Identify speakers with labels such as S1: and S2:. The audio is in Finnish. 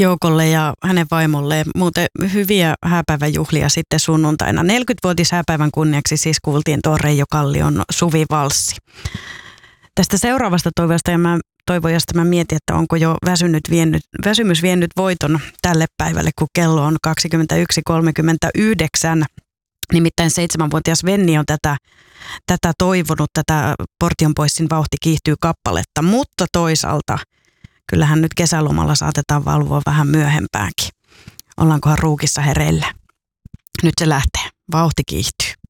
S1: Joukolle ja hänen vaimolleen. Muuten hyviä hääpäivänjuhlia sitten sunnuntaina. 40-vuotis hääpäivän kunniaksi siis kuultiin tuo Reijo Kallion Suvivalssi. Tästä seuraavasta toivojasta mä mietin, että onko jo väsymys vienyt voiton tälle päivälle, kun kello on 21.39. Nimittäin 7-vuotias Venni on tätä toivonut, tätä Portion Boysin Vauhti kiihtyy -kappaletta, mutta toisaalta kyllähän nyt kesälomalla saatetaan valvoa vähän myöhempäänkin. Ollaankohan ruukissa hereillä? Nyt se lähtee. Vauhti kiihtyy.